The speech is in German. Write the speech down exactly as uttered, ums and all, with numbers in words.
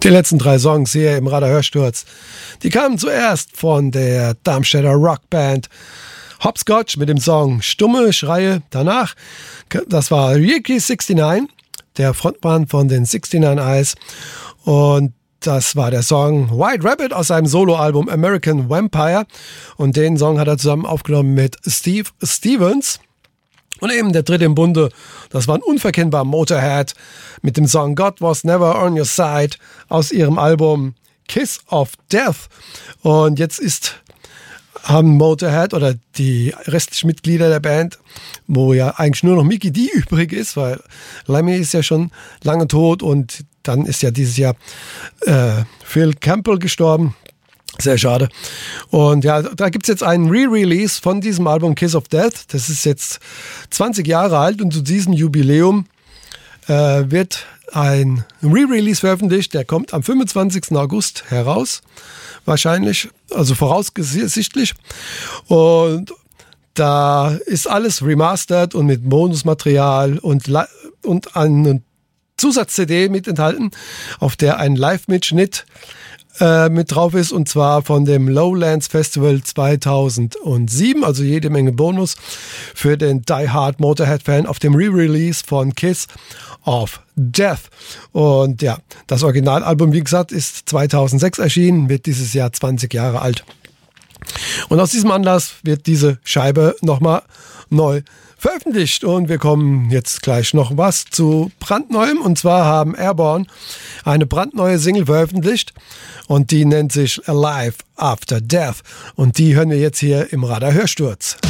letzten drei Songs hier im Radar-Hörsturz, die kamen zuerst von der Darmstädter Rockband Hopscotch mit dem Song Stumme Schreie. Danach, das war Ricky neunundsechzig, der Frontmann von den neunundsechzig Eyes, und das war der Song White Rabbit aus seinem Soloalbum American Vampire, und den Song hat er zusammen aufgenommen mit Steve Stevens. Und eben der dritte im Bunde, das war ein unverkennbar Motorhead mit dem Song God Was Never On Your Side aus ihrem Album Kiss of Death. Und jetzt ist, haben Motorhead oder die restlichen Mitglieder der Band, wo ja eigentlich nur noch Mikkey Dee übrig ist, weil Lemmy ist ja schon lange tot, und dann ist ja dieses Jahr äh, Phil Campbell gestorben. Sehr schade. Und ja, da gibt es jetzt einen Re-Release von diesem Album Kiss of Death. Das ist jetzt zwanzig Jahre alt, und zu diesem Jubiläum äh, wird ein Re-Release veröffentlicht. Der kommt am fünfundzwanzigsten August heraus, wahrscheinlich, also voraussichtlich. Und da ist alles remastered und mit Bonusmaterial und, und eine Zusatz-C D mit enthalten, auf der ein Live-Mitschnitt mit drauf ist, und zwar von dem Lowlands Festival zweitausendsieben, also jede Menge Bonus für den Die Hard Motorhead-Fan auf dem Re-Release von Kiss of Death. Und ja, das Originalalbum, wie gesagt, ist zweitausendsechs erschienen, wird dieses Jahr zwanzig Jahre alt. Und aus diesem Anlass wird diese Scheibe nochmal neu veröffentlicht, und wir kommen jetzt gleich noch was zu brandneuem, und zwar haben Airborne eine brandneue Single veröffentlicht, und die nennt sich Alive After Death, und die hören wir jetzt hier im Radar Hörsturz.